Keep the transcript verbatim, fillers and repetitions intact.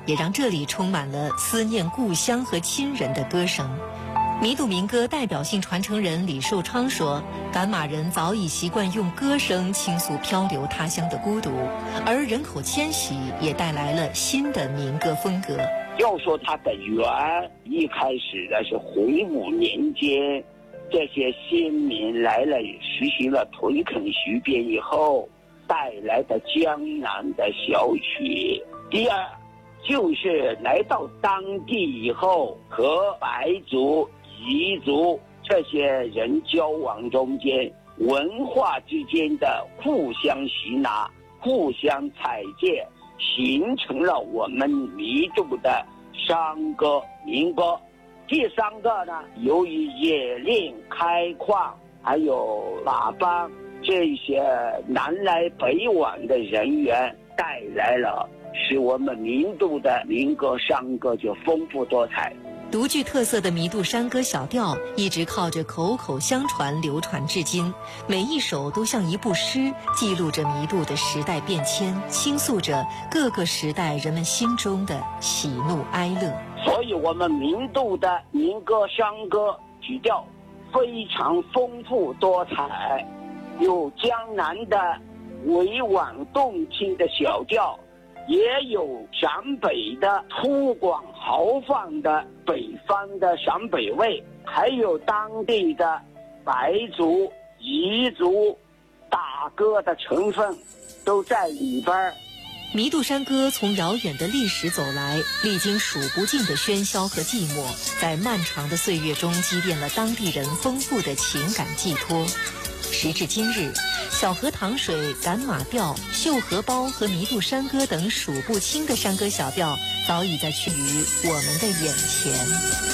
也让这里充满了思念故乡和亲人的歌声。弥渡民歌代表性传承人李寿昌说，赶马人早已习惯用歌声倾诉漂流他乡的孤独，而人口迁徙也带来了新的民歌风格。 要说它的源，一开始的是洪武年间，这些先民来了，实行了屯垦徐编以后带来的江南的小曲。第二，就是来到当地以后，和白族、彝族这些人交往中间，文化之间的互相吸纳、互相采借，形成了我们弥渡的山歌民歌。第三个呢，由于冶炼开矿还有马帮这些南来北往的人员，带来了使我们民渡的民歌山歌就丰富多彩。 独具特色的弥渡山歌小调一直靠着口口相传流传至今，每一首都像一部诗，记录着弥渡的时代变迁，倾诉着各个时代人们心中的喜怒哀乐。 所以我们民渡的民歌山歌曲调非常丰富多彩，有江南的委婉动听的小调，也有陕北的粗犷豪放的北方的陕北味，还有当地的白族、彝族打歌的成分都在里边。 弥渡山歌从遥远的历史走来，历经数不尽的喧嚣和寂寞，在漫长的岁月中积淀了当地人丰富的情感寄托。时至今日，小河淌水、赶马调、绣荷包和弥渡山歌等数不清的山歌小调，早已在趋于我们的眼前。